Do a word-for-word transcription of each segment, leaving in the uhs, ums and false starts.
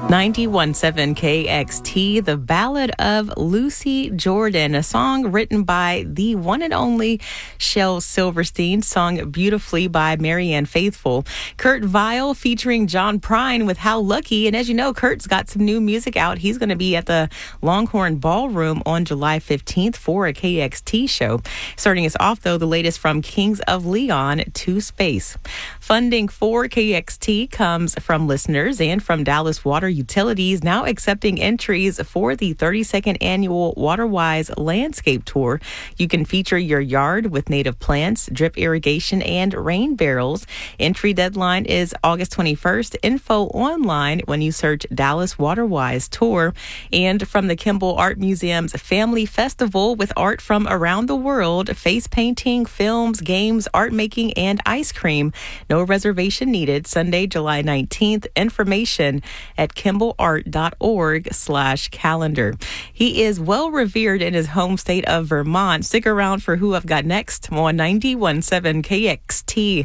ninety-one point seven K X T, The Ballad of Lucy Jordan, a song written by the one and only Shel Silverstein, sung beautifully by Marianne Faithfull. Kurt Vile featuring John Prine with How Lucky. And as you know, Kurt's got some new music out. He's going to be at the Longhorn Ballroom on July fifteenth for a K X T show. Starting us off, though, the latest from Kings of Leon to Space. Funding for K X T comes from listeners and from Dallas Water Utilities, now accepting entries for the thirty-second annual WaterWise Landscape Tour. You can feature your yard with native plants, drip irrigation, and rain barrels. Entry deadline is August twenty-first. Info online when you search Dallas WaterWise Tour. And from the Kimball Art Museum's Family Festival with art from around the world, face painting, films, games, art making, and ice cream. No reservation needed. Sunday, July nineteenth. Information at kimballart.org slash calendar. He is well revered in his home state of Vermont. Stick around for who I've got next on ninety-one point seven K X T.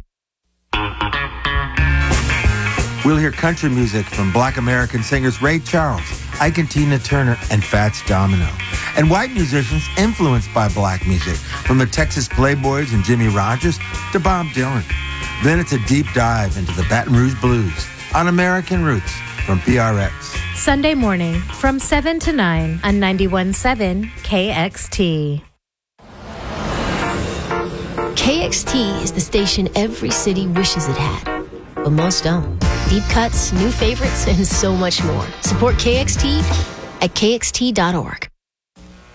We'll hear country music from Black American singers Ray Charles, Ike and Tina Turner, and Fats Domino. And white musicians influenced by black music, from the Texas Playboys and Jimmy Rogers to Bob Dylan. Then it's a deep dive into the Baton Rouge Blues on American Roots from P R X. Sunday morning from seven to nine on ninety-one point seven K X T. K X T is the station every city wishes it had, but most don't. Deep cuts, new favorites, and so much more. Support K X T at K X T dot org.